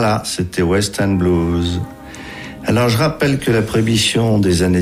Voilà, c'était West End Blues. Alors je rappelle que la prohibition des années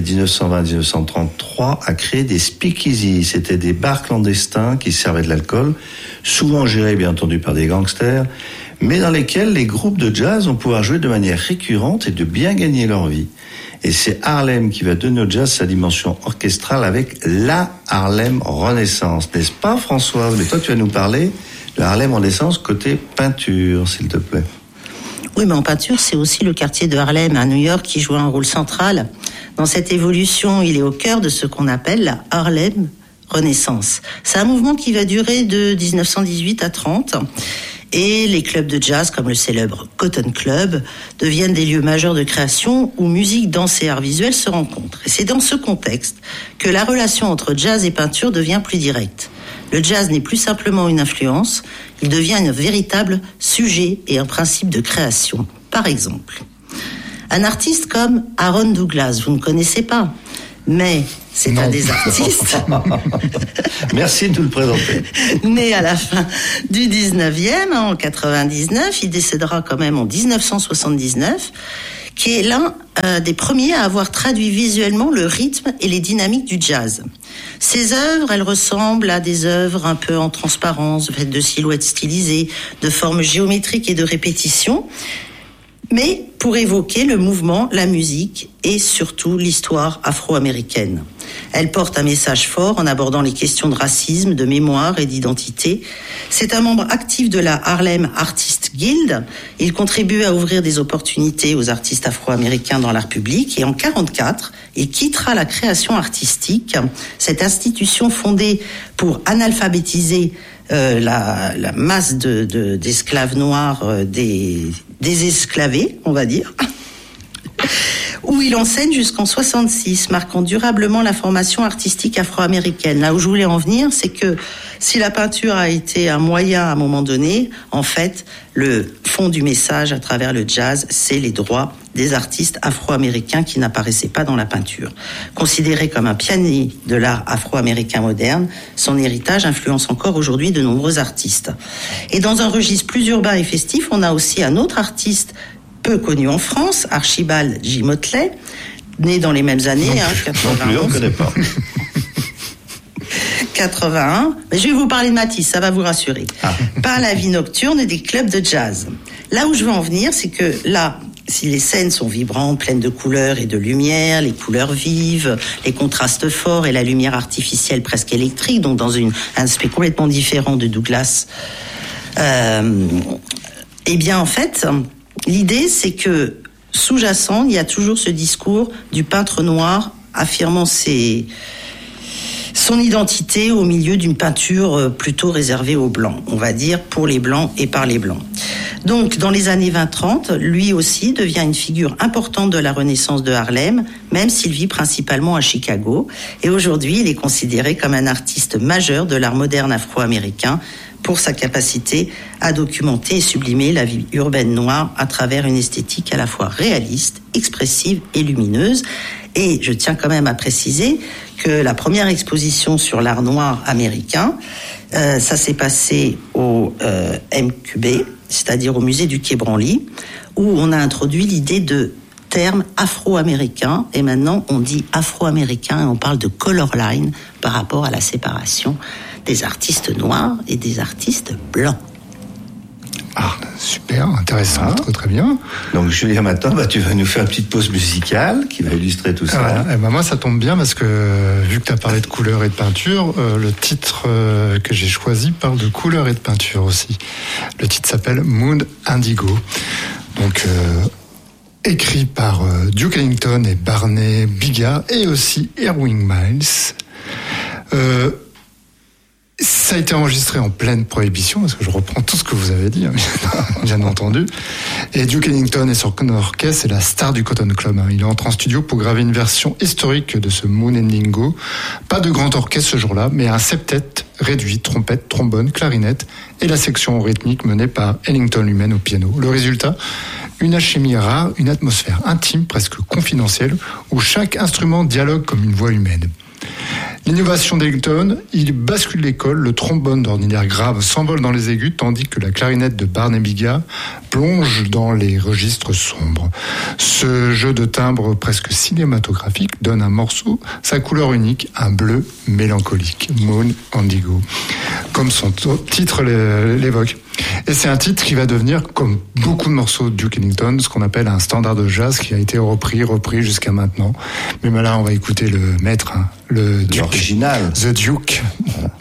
1920-1933 a créé des speakeasy. C'était des bars clandestins qui servaient de l'alcool, souvent gérés bien entendu par des gangsters, mais dans lesquels les groupes de jazz vont pouvoir jouer de manière récurrente et de bien gagner leur vie. Et c'est Harlem qui va donner au jazz sa dimension orchestrale avec la Harlem Renaissance. N'est-ce pas, Françoise? Mais toi, tu vas nous parler de la Harlem Renaissance côté peinture, s'il te plaît. Oui, mais en peinture, c'est aussi le quartier de Harlem à New York qui joue un rôle central. Dans cette évolution, il est au cœur de ce qu'on appelle la Harlem Renaissance. C'est un mouvement qui va durer de 1918 à 30. Et les clubs de jazz, comme le célèbre Cotton Club, deviennent des lieux majeurs de création où musique, danse et art visuel se rencontrent. Et c'est dans ce contexte que la relation entre jazz et peinture devient plus directe. Le jazz n'est plus simplement une influence, il devient un véritable sujet et un principe de création. Par exemple, un artiste comme Aaron Douglas, vous ne connaissez pas, mais c'est un des artistes. Merci de nous le présenter. Né à la fin du 19e, en 99, il décédera quand même en 1979, qui est l'un des premiers à avoir traduit visuellement le rythme et les dynamiques du jazz. Ses œuvres, elles ressemblent à des œuvres un peu en transparence, faites de silhouettes stylisées, de formes géométriques et de répétitions, mais pour évoquer le mouvement, la musique et surtout l'histoire afro-américaine. Elle porte un message fort en abordant les questions de racisme, de mémoire et d'identité. C'est un membre actif de la Harlem Artist Guild. Il contribue à ouvrir des opportunités aux artistes afro-américains dans l'art public et en 1944, il quittera la création artistique, cette institution fondée pour analphabétiser la masse d'esclaves noirs, des esclavés, on va dire, où il enseigne jusqu'en 1966, marquant durablement la formation artistique afro-américaine. Là où je voulais en venir, c'est que si la peinture a été un moyen à un moment donné, en fait, le fond du message à travers le jazz, c'est les droits des artistes afro-américains qui n'apparaissaient pas dans la peinture. Considéré comme un pionnier de l'art afro-américain moderne, son héritage influence encore aujourd'hui de nombreux artistes. Et dans un registre plus urbain et festif, on a aussi un autre artiste peu connu en France, Archibald J. Motley, né dans les mêmes années, 81. On ne connaît pas. 81. Mais je vais vous parler de Matisse, ça va vous rassurer. Par la vie nocturne et des clubs de jazz. Là où je veux en venir, c'est que là, si les scènes sont vibrantes, pleines de couleurs et de lumière, les couleurs vives, les contrastes forts et la lumière artificielle presque électrique, donc dans un aspect complètement différent de Douglas, eh bien en fait, l'idée c'est que sous-jacent, il y a toujours ce discours du peintre noir affirmant son identité au milieu d'une peinture plutôt réservée aux blancs, on va dire pour les blancs et par les blancs. Donc, dans les années 20-30, lui aussi devient une figure importante de la Renaissance de Harlem, même s'il vit principalement à Chicago. Et aujourd'hui, il est considéré comme un artiste majeur de l'art moderne afro-américain pour sa capacité à documenter et sublimer la vie urbaine noire à travers une esthétique à la fois réaliste, expressive et lumineuse. Et je tiens quand même à préciser que la première exposition sur l'art noir américain, ça s'est passé au MQB, c'est-à-dire au musée du Quai Branly, où on a introduit l'idée de terme afro-américain, et maintenant on dit afro-américain et on parle de color line par rapport à la séparation des artistes noirs et des artistes blancs. Ah, super, intéressant, très très bien. Donc Julien, maintenant, tu vas nous faire une petite pause musicale qui va illustrer tout ça. Moi, ça tombe bien parce que, vu que tu as parlé de couleur et de peinture, le titre que j'ai choisi parle de couleur et de peinture aussi. Le titre s'appelle Moon Indigo. Donc, écrit par Duke Ellington et Barney Bigard et aussi Irving Miles. Ça a été enregistré en pleine prohibition, parce que je reprends tout ce que vous avez dit, bien entendu. Et Duke Ellington et son orchestre, c'est la star du Cotton Club. Il entre en studio pour graver une version historique de ce Moon Indigo. Pas de grand orchestre ce jour-là, mais un septet réduit, trompette, trombone, clarinette, et la section rythmique menée par Ellington lui-même au piano. Le résultat, une alchimie rare, une atmosphère intime, presque confidentielle, où chaque instrument dialogue comme une voix humaine. L'innovation d'Ellington, il bascule l'école, le trombone d'ordinaire grave s'envole dans les aigus, tandis que la clarinette de Barney Biga plonge dans les registres sombres. Ce jeu de timbres presque cinématographique donne un morceau sa couleur unique, un bleu mélancolique, Moon Indigo, comme son titre l'évoque. Et c'est un titre qui va devenir, comme beaucoup de morceaux de Duke Ellington, ce qu'on appelle un standard de jazz qui a été repris jusqu'à maintenant. Mais là, on va écouter le maître, le Duke, l'original, The Duke. Voilà.